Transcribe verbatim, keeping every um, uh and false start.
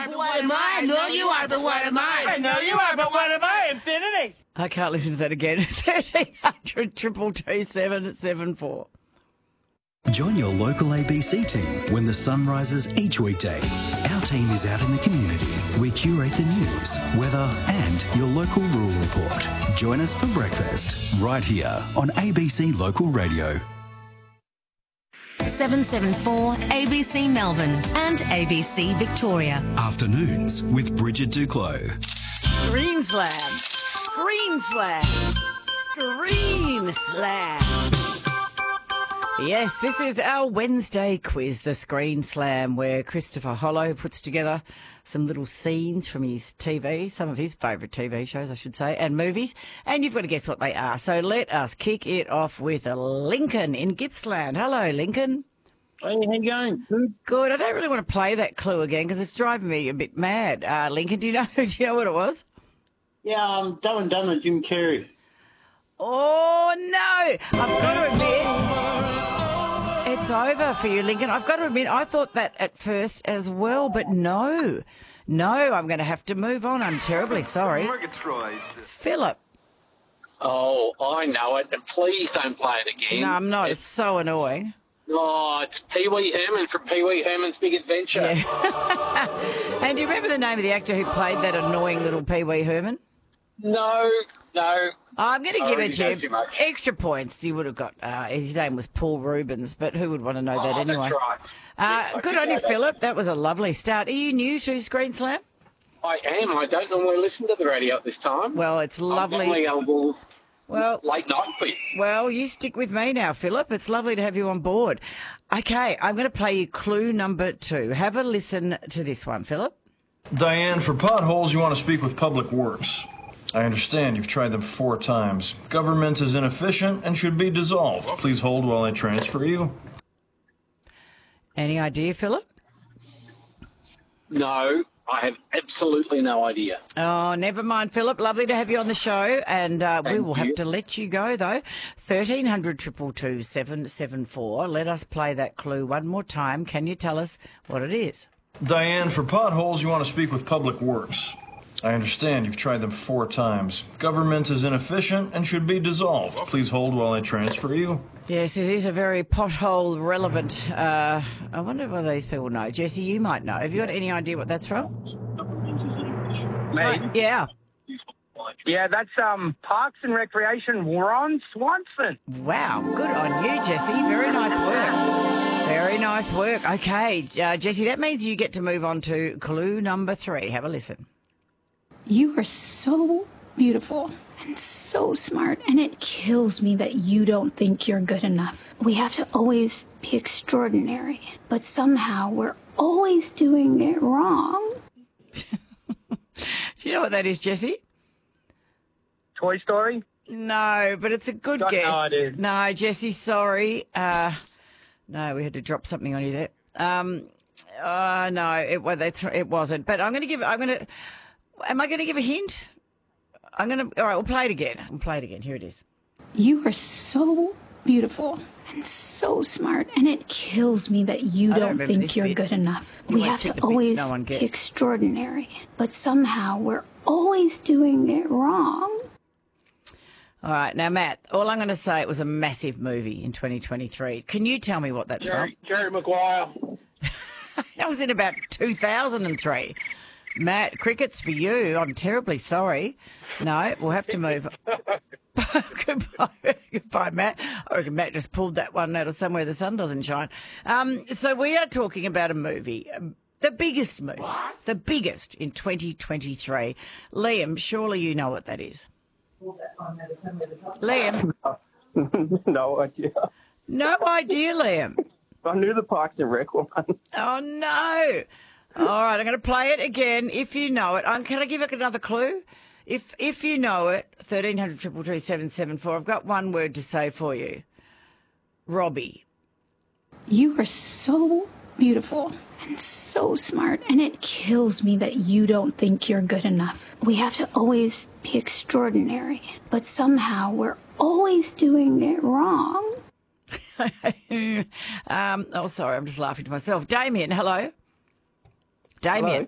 are, but what am I? No, you are, but what am I? I know you are, but what am I? Infinity. I can't listen to that again. thirteen hundred, two two seven, seven four. Join your local A B C team when the sun rises each weekday. Our team is out in the community. We curate the news, weather and your local rural report. Join us for breakfast right here on A B C Local Radio. seven seven four A B C Melbourne and A B C Victoria. Afternoons with Bridget Duclos. Screen slam. Screen slam. Screen slam. Yes, this is our Wednesday quiz, the Screen Slam, where Christopher Hollow puts together some little scenes from his T V, some of his favourite T V shows, I should say, and movies, and you've got to guess what they are. So let us kick it off with Lincoln in Gippsland. Hello, Lincoln. Hey, how you going? Good. Good. I don't really want to play that clue again because it's driving me a bit mad. Uh, Lincoln, do you know? Do you know what it was? Yeah, um, Dumb and Dumber, Jim Carrey. Oh no! I've got to admit, it's over for you, Lincoln. I've got to admit, I thought that at first as well, but no, no. I'm going to have to move on. I'm terribly sorry. Philip. Oh, I know it, and please don't play it again. No, I'm not. It's so annoying. Oh, it's Pee Wee Herman from Pee Wee Herman's Big Adventure. Yeah. And do you remember the name of the actor who played that annoying little Pee Wee Herman? No, no. I'm going to give it know to too you. much. Extra points you would have got. Uh, his name was Paul Rubens, but who would want to know that Oh, anyway? that's right. Uh, Yes, I good did on know you, that. Philip. That was a lovely start. Are you new to Screen Slam? I am. I don't normally listen to the radio at this time. Well, it's I'm lovely. normally a little Well, late night, but well, you stick with me now, Philip. It's lovely to have you on board. Okay, I'm going to play you clue number two. Have a listen to this one, Philip. Diane, for potholes, you want to speak with Public Works. I understand you've tried them four times. Government is inefficient and should be dissolved. Please hold while I transfer you. Any idea, Philip? no, I have absolutely no idea. Oh, never mind, Philip. Lovely to have you on the show. And uh, we Thank will you. have to let you go, though. thirteen hundred, two two two, seven seven four. Let us play that clue one more time. Can you tell us what it is? Diane, for potholes, you want to speak with Public Works. I understand you've tried them four times. Government is inefficient and should be dissolved. Please hold while I transfer you. Yes, it is a very pothole relevant. Uh, I wonder what these people know. Jesse, you might know. Have you got any idea what that's from? Mate. Yeah. Yeah, that's um Parks and Recreation, Ron Swanson. Wow. Good on you, Jesse. Very nice work. Very nice work. Okay, uh, Jesse, that means you get to move on to clue number three. Have a listen. You are so beautiful and so smart, and it kills me that you don't think you're good enough. We have to always be extraordinary, but somehow we're always doing it wrong. Do you know what that is, Jesse? Toy Story. No, but it's a good Got no guess. idea. No, Jesse, sorry. Uh, no, we had to drop something on you there. Um, uh, no, it, well, that's, it wasn't. But I'm going to give. I'm going to. Am I going to give a hint? I'm going to. All right, we'll play it again. We'll play it again. Here it is. You are so beautiful and so smart, and it kills me that you I don't don't, remember think this you're bit. good enough. You We always have pick to the bits always no one be gets. extraordinary, but somehow we're always doing it wrong. All right, now Matt. All I'm going to say, it was a massive movie in twenty twenty-three. Can you tell me what that's Jerry, Jerry Maguire. from? That was in about two thousand three. Matt, crickets for you. I'm terribly sorry. No, we'll have to move. Goodbye. Goodbye, Matt. I reckon Matt just pulled that one out of somewhere the sun doesn't shine. Um, so we are talking about a movie, um, the biggest movie, what? the biggest in twenty twenty-three. Liam, surely you know what that is. Liam, No idea. no idea, Liam. I knew the Parks and Rec one. Oh, no. All right, I'm going to play it again. If you know it, um, can I give it another clue? If if you know it, thirteen hundred, two two two, seven seven four. I've got one word to say for you. Robbie. You are so beautiful and so smart, and it kills me that you don't think you're good enough. We have to always be extraordinary, but somehow we're always doing it wrong. um, oh, sorry, I'm just laughing to myself. Damien, hello. Damien.